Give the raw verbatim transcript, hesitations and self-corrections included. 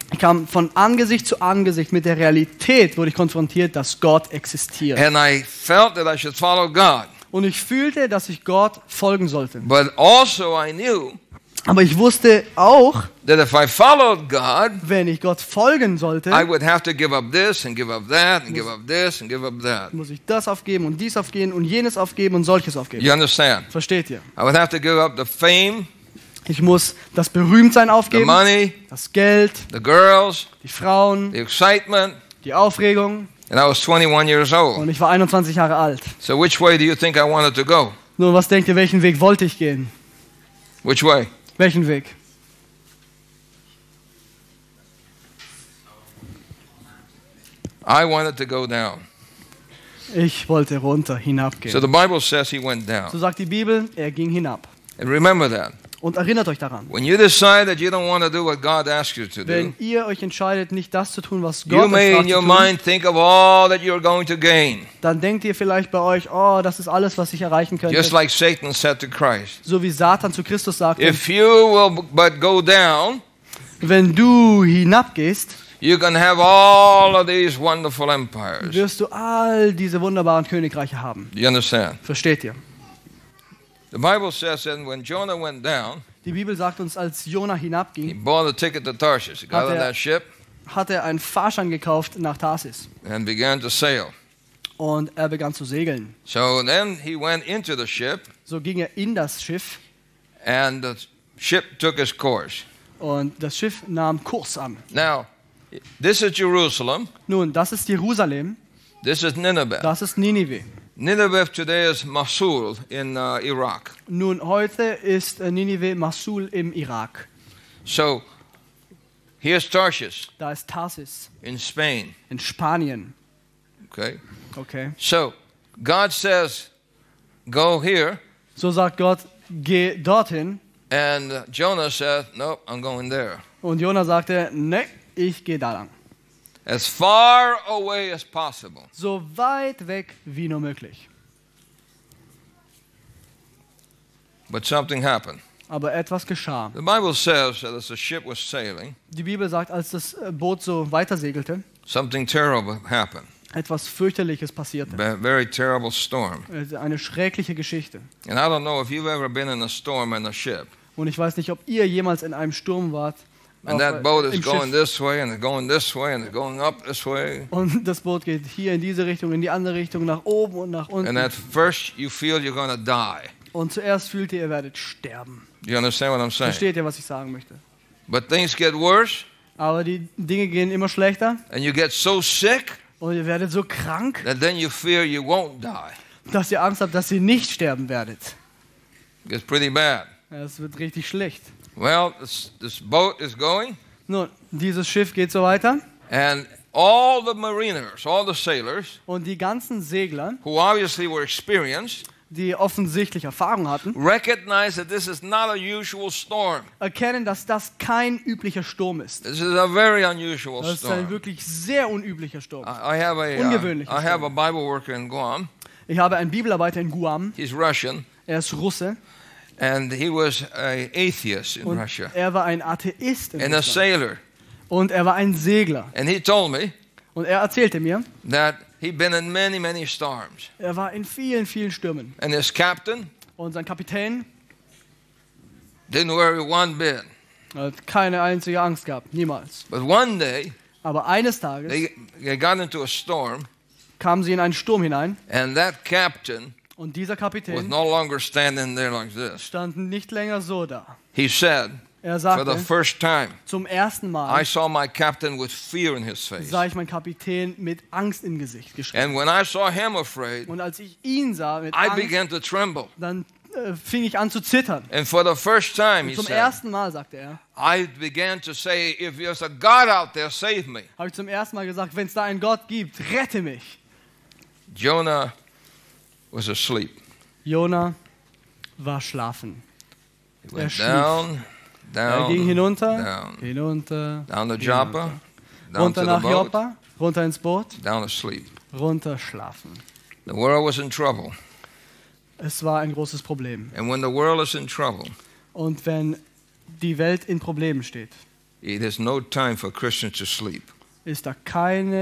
Ich kam von Angesicht zu Angesicht mit der Realität, wurde ich konfrontiert, dass Gott existiert. And I felt that I should follow God. Und ich fühlte, dass ich Gott folgen sollte. But also I knew Aber ich wusste auch, that if I followed God, wenn ich Gott folgen sollte, I would have to give up this and give up that and give up this and give up that. muss ich das aufgeben und dies aufgeben und jenes aufgeben und solches aufgeben. You understand? Versteht ihr? I would have to give up the fame, Ich muss das Berühmtsein the aufgeben, money, das Geld, the girls, die Frauen, the excitement. die Aufregung. And I was twenty-one years old. Und ich war einundzwanzig Jahre alt. So which way do you think I wanted to go? Nun, was denkt ihr, welchen Weg wollte ich gehen? Which way? Welchen Weg? I wanted to go down. Ich wollte runter, hinabgehen. So the Bible says he went down. So sagt die Bibel, er ging hinab. And remember that. Und erinnert euch daran, When you decide that you don't want to do what God asks you to do, wenn ihr euch entscheidet, nicht das zu tun, was you Gott may euch in your fragt zu tun, mind think of all that you're going to gain. dann denkt ihr vielleicht bei euch, oh, das ist alles, was ich erreichen könnte. Just like Satan said to Christ. So wie Satan zu Christus sagte, If you will but go down, wenn du hinabgehst, you can have all of these wonderful empires. wirst du all diese wunderbaren Königreiche haben. Do you understand? Versteht ihr? The Bible says that when Jonah went down, Die Bibel sagt uns, als Jona he hinabging, bought a ticket to Tarshish. He got Hat on er- that ship hat er einen Fahrschein gekauft nach Tarsis. and began to sail. Und er begann zu segeln. So then he went into the ship, So ging er in das Schiff and the ship took his course. und das Schiff nahm Kurs an. Now, this is Jerusalem. Nun, das ist Jerusalem, This is Nineveh. das ist Ninive. Nineveh today is Mosul in uh, Iraq. Nun, heute ist äh, Ninive Mosul im Irak. So here's Tarshish Da ist Tarsis in Spain. in Spanien. Okay. Okay. So God says, go here. So sagt Gott, geh dorthin. And uh, Jonah said, nope, I'm going there. Und Jona sagte, ne, ich gehe da lang. As far away as possible. So weit weg wie nur möglich. But something happened. Aber etwas geschah. The Bible says that as the ship was sailing, Die Bibel sagt, als das äh, Boot so weitersegelte, something terrible happened. etwas fürchterliches passierte. A very terrible storm. Äh, Eine schreckliche Geschichte. And I don't know if you've ever been in a storm in a ship. Und ich weiß nicht, ob ihr jemals in einem Sturm wart. And auf, that äh, boat is im going Schiff. this way and it's going this way and it's going up this way. Und das Boot geht hier in diese Richtung, in die andere Richtung, nach oben und nach unten. And at first you feel you're going to die. Und zuerst fühlt ihr, ihr werdet sterben. Do you understand what I'm saying? Versteht ihr, was ich sagen möchte? But things get worse Aber die Dinge gehen immer schlechter and you get so sick und ihr werdet so krank, that then you fear you won't die. dass ihr Angst habt, dass ihr nicht sterben werdet. It gets pretty bad. Es wird richtig schlecht. Well, this, this boat is going Nun, dieses Schiff geht so weiter and all the mariners, all the sailors und die ganzen Segler, who obviously were experienced, die offensichtlich Erfahrung hatten, recognize that this is not a usual storm. erkennen, dass das kein üblicher Sturm ist. This is a very unusual Das ist ein storm. wirklich sehr unüblicher Sturm. I I have a uh, Ungewöhnlicher I have a Bible worker in Guam. Ich habe einen Bibelarbeiter in Guam, He's Russian, er ist Russe and he was an atheist in und Russia er war ein Atheist in and a Russland. sailor. Und er war ein Segler. And he told me Und er erzählte mir, that he'd been in many, many storms. er war in vielen, vielen Stürmen. And his captain Und sein Kapitän didn't worry one bit. hat keine einzige Angst gehabt, niemals. But one day, Aber eines Tages they, they got into a storm, kamen sie in einen Sturm hinein and that captain und dieser was Kapitän no longer standing there like this. stand nicht länger so da. He said, Er for the sagte, first time, zum ersten I Mal saw my captain with fear in his face. sah ich meinen Kapitän mit Angst im Gesicht geschrieben. And when I saw him afraid, Und als ich ihn sah mit I Angst, began to tremble. dann äh, fing ich an zu zittern. And for the first time, he Zum said, ersten Mal, sagte er, I began to say, if there's a God out there, save me. habe ich zum ersten Mal gesagt, wenn es da einen Gott gibt, rette mich. Jonah was asleep. Jona war schlafen. He Er went schlief. down, Er down, ging hinunter, down, hinunter, down to Joppa, down to runter the nach boat, Joppa, runter ins Boot, down to sleep. runter schlafen. The world was in trouble. Es war ein großes Problem. And when the world is in trouble, Und wenn die Welt in Problemen steht, There's no time for Christians to sleep. ist da keine